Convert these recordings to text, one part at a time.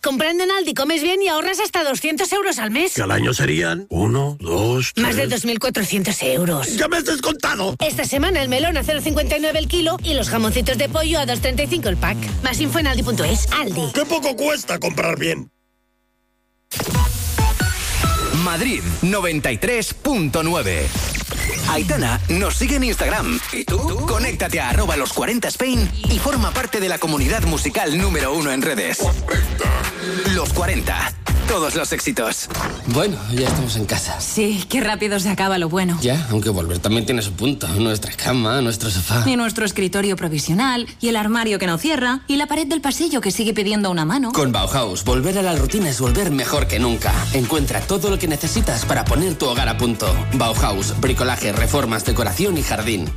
Comprando en Aldi comes bien y ahorras hasta 200 euros al mes. Que al año serían 1, 2, 3... Más de 2.400 euros. ¡Ya me has descontado! Esta semana el melón a 0,59 el kilo y los jamoncitos de pollo a 2,35 el pack. Más info en aldi.es. Aldi. ¡Qué poco cuesta comprar bien! Madrid 93.9. Aitana nos sigue en Instagram. ¿Y tú? Conéctate a @los40spain y forma parte de la comunidad musical número 1 en redes. Los 40. Todos los éxitos. Bueno, ya estamos en casa. Sí, qué rápido se acaba lo bueno. Ya, aunque volver también tiene su punto. Nuestra cama, nuestro sofá. Y nuestro escritorio provisional, y el armario que no cierra, y la pared del pasillo que sigue pidiendo una mano. Con Bauhaus, volver a la rutina es volver mejor que nunca. Encuentra todo lo que necesitas para poner tu hogar a punto. Bauhaus, bricolaje, reformas, decoración y jardín.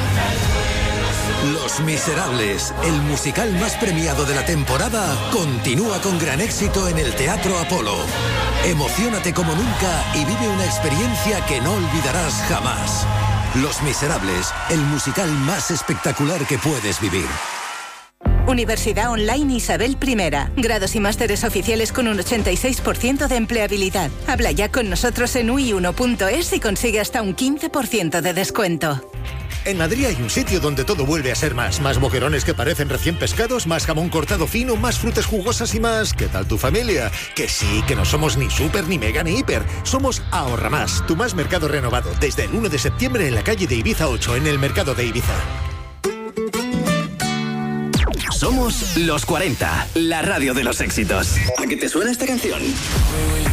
Los Miserables, el musical más premiado de la temporada, continúa con gran éxito en el Teatro Apolo. Emociónate como nunca y vive una experiencia que no olvidarás jamás. Los Miserables, el musical más espectacular que puedes vivir. Universidad Online Isabel I. Grados y másteres oficiales con un 86% de empleabilidad. Habla ya con nosotros en ui1.es y consigue hasta un 15% de descuento. En Madrid hay un sitio donde todo vuelve a ser más. Más boquerones que parecen recién pescados, más jamón cortado fino, más frutas jugosas y más... ¿Qué tal tu familia? Que sí, que no somos ni súper, ni mega, ni hiper. Somos Ahorra Más, tu más mercado renovado. Desde el 1 de septiembre en la calle de Ibiza 8, en el mercado de Ibiza. Somos Los 40, la radio de los éxitos. ¿A qué te suena esta canción?